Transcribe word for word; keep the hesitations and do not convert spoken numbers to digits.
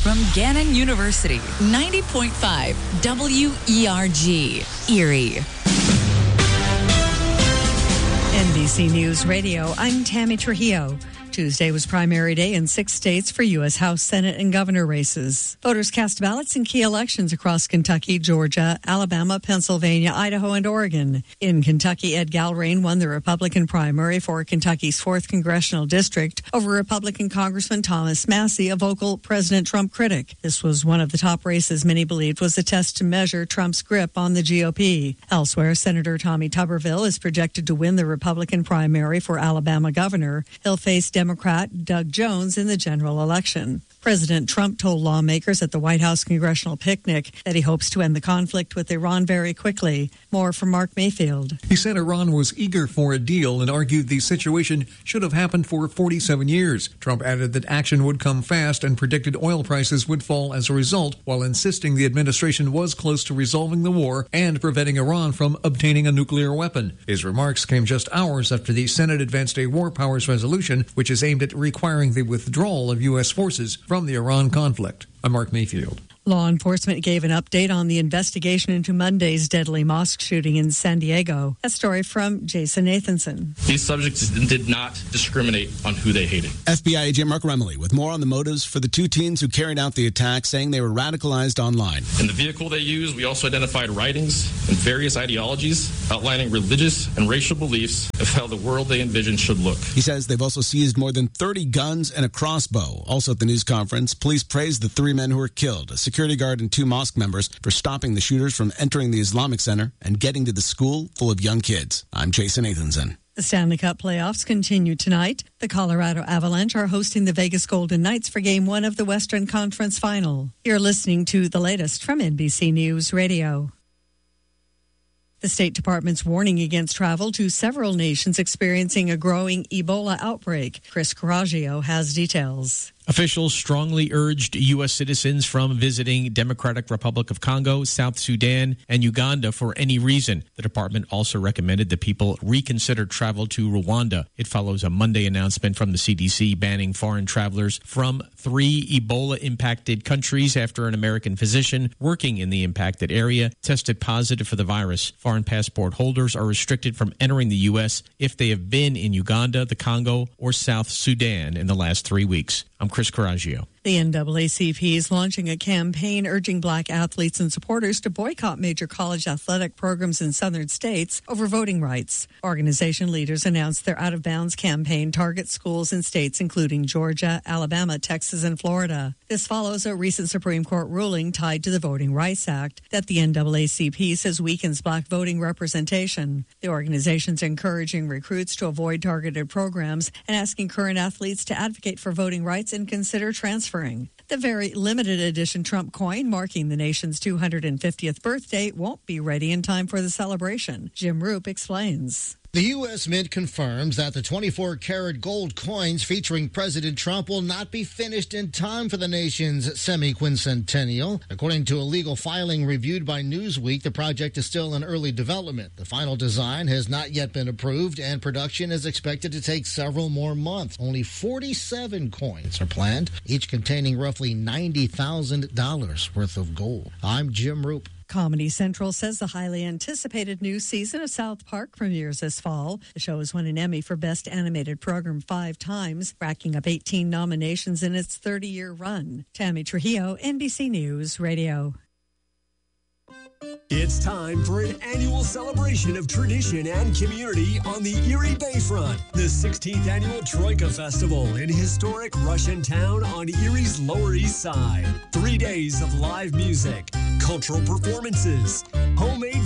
from Gannon University. ninety point five W E R G, Erie. N B C News Radio, I'm Tammy Trujillo. Tuesday was primary day in six states for U S House, Senate, and governor races. Voters cast ballots in key elections across Kentucky, Georgia, Alabama, Pennsylvania, Idaho, and Oregon. In Kentucky, Ed Galbraith won the Republican primary for Kentucky's fourth congressional district over Republican Congressman Thomas Massie, a vocal President Trump critic. This was one of the top races many believed was a test to measure Trump's grip on the G O P. Elsewhere, Senator Tommy Tuberville is projected to win the Republican primary for Alabama governor. He'll face Democrat Doug Jones in the general election. President Trump told lawmakers at the White House congressional picnic that he hopes to end the conflict with Iran very quickly. More from Mark Mayfield. He said Iran was eager for a deal and argued the situation should have happened for forty-seven years. Trump added that action would come fast and predicted oil prices would fall as a result, while insisting the administration was close to resolving the war and preventing Iran from obtaining a nuclear weapon. His remarks came just hours after the Senate advanced a war powers resolution, which is aimed at requiring the withdrawal of U S forces from the Iran conflict. I'm Mark Mayfield. Law enforcement gave an update on the investigation into Monday's deadly mosque shooting in San Diego. A story from Jason Nathanson. These subjects did not discriminate on who they hated. F B I agent Mark Remley with more on the motives for the two teens who carried out the attack, saying they were radicalized online. In the vehicle they used, we also identified writings and various ideologies outlining religious and racial beliefs of how the world they envisioned should look. He says they've also seized more than thirty guns and a crossbow. Also at the news conference, police praised the three men who were killed, a security guard and two mosque members, for stopping the shooters from entering the Islamic Center and getting to the school full of young kids. I'm Jason Nathanson. The Stanley Cup playoffs continue tonight. The Colorado Avalanche are hosting the Vegas Golden Knights for Game one of the Western Conference Final. You're listening to the latest from N B C News Radio. The State Department's warning against travel to several nations experiencing a growing Ebola outbreak. Chris Coraggio has details. Officials strongly urged U S citizens from visiting Democratic Republic of Congo, South Sudan, and Uganda for any reason. The department also recommended that people reconsider travel to Rwanda. It follows a Monday announcement from the C D C banning foreign travelers from three Ebola-impacted countries after an American physician working in the impacted area tested positive for the virus. Foreign passport holders are restricted from entering the U S if they have been in Uganda, the Congo, or South Sudan in the last three weeks. I'm Chris Coraggio. The N double A C P is launching a campaign urging black athletes and supporters to boycott major college athletic programs in southern states over voting rights. Organization leaders announced their out-of-bounds campaign targets schools in states including Georgia, Alabama, Texas, and Florida. This follows a recent Supreme Court ruling tied to the Voting Rights Act that the N double A C P says weakens black voting representation. The organization's encouraging recruits to avoid targeted programs and asking current athletes to advocate for voting rights and consider transferring. The very limited edition Trump coin marking the nation's two hundred fiftieth birthday won't be ready in time for the celebration. Jim Roop explains. The U S Mint confirms that the twenty-four karat gold coins featuring President Trump will not be finished in time for the nation's semi-quincentennial. According to a legal filing reviewed by Newsweek, the project is still in early development. The final design has not yet been approved, and production is expected to take several more months. Only forty-seven coins are planned, each containing roughly ninety thousand dollars worth of gold. I'm Jim Roop. Comedy Central says the highly anticipated new season of South Park premieres this fall. The show has won an Emmy for Best Animated Program five times, racking up eighteen nominations in its thirty-year run. Tammy Trujillo, N B C News Radio. It's time for an annual celebration of tradition and community on the Erie Bayfront. The sixteenth Annual Troika Festival in historic Russian Town on Erie's Lower East Side. Three days of live music, cultural performances, homemade